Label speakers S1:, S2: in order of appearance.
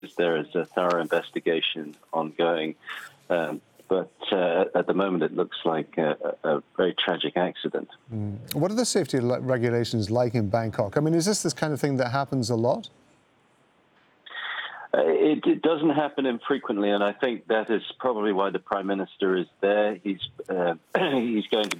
S1: there is a thorough investigation ongoing. But at the moment, it looks like a very tragic accident.
S2: What are the safety regulations like in Bangkok? I mean, is this kind of thing that happens a lot?
S1: It doesn't happen infrequently, and I think that is probably why the Prime Minister is there. He's going to